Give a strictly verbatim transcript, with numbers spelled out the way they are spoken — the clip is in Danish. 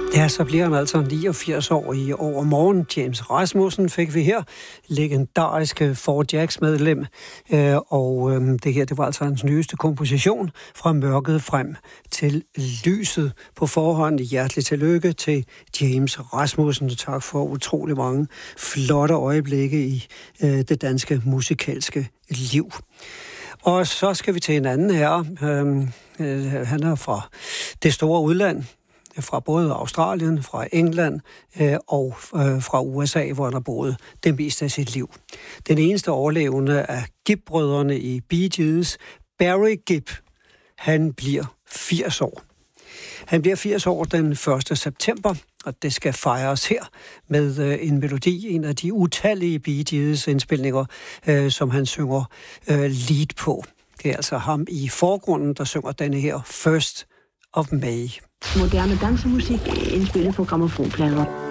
Ja, så bliver han altså niogfirs år i overmorgen. James Rasmussen fik vi her, legendariske Four Jacks-medlem. Og det her, det var altså hans nyeste komposition, Fra mørket frem til lyset. På forhånd hjertelig tillykke til James Rasmussen. Tak for utrolig mange flotte øjeblikke i det danske musikalske liv. Og så skal vi til en anden herre. Han er fra det store udland, fra både Australien, fra England øh, og øh, fra U S A, hvor han har boet det meste af sit liv. Den eneste overlevende af Gibb-brødrene i Bee Gees, Barry Gibb, han bliver firs år. Han bliver firs år den første september, og det skal fejres her med øh, en melodi, en af de utallige Bee Gees indspilninger, øh, som han synger øh, lead på. Det er altså ham i forgrunden, der synger denne her First of May. Moderne dansemusik indspillet på grammofonplader.